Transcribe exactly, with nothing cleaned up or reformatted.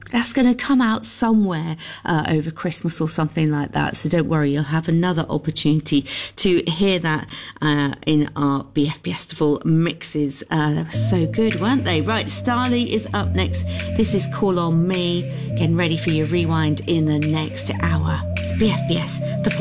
That's going to come out somewhere uh, over Christmas or something like that. So don't worry, you'll have another opportunity to hear that uh, in our B F Festival mixes. Uh, they were so good, weren't they? Right, Starley is up next. This is Call on Me. Getting ready for your rewind in the next hour. It's B F B S, the